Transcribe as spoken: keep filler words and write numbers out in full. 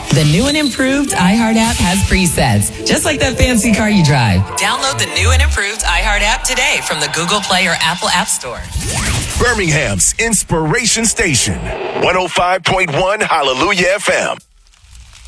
The new and improved iHeart app has presets, just like that fancy car you drive. Download the new and improved iHeart app today from the Google Play or Apple App Store. Birmingham's Inspiration Station, one oh five point one Hallelujah F M.